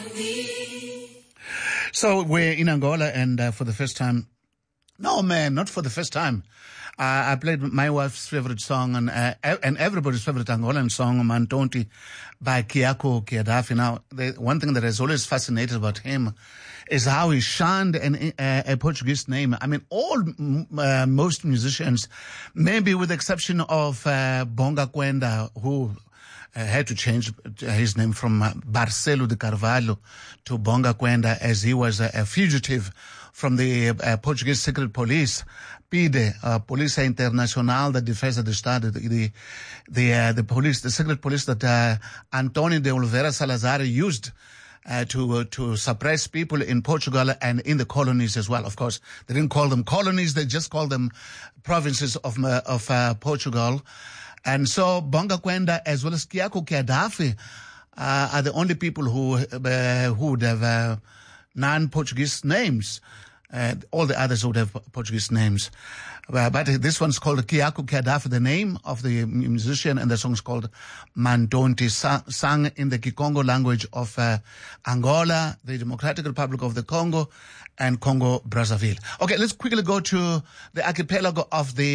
So we're in Angola, and for the first time, no man, not for the first time, I played my wife's favorite song and everybody's favorite Angolan song, Mantonti, by Kiako Kiadafi. Now, the one thing that has always fascinated about him is how he shunned a Portuguese name. I mean, most musicians, maybe with the exception of Bonga Quenda, who had to change his name from Barcelo de Carvalho to Bonga Quenda, as he was a fugitive from the Portuguese secret police, PIDE, Polícia Internacional de Defesa do Estado, the police, the secret police that Antonio de Oliveira Salazar used to suppress people in Portugal and in the colonies as well. Of course, they didn't call them colonies; they just called them provinces of Portugal. And so Bonga Quenda as well as Kiako Kiadafi are the only people who would have non-Portuguese names. All the others would have Portuguese names. But this one's called Kiako Kiadafi, the name of the musician, and the song's called Mantonti, sung in the Kikongo language of Angola, the Democratic Republic of the Congo, and Congo-Brazzaville. Okay, let's quickly go to the archipelago of the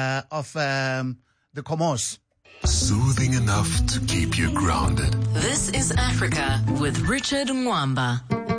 Comoros. Soothing enough to keep you grounded. This is Africa with Richard Mwamba.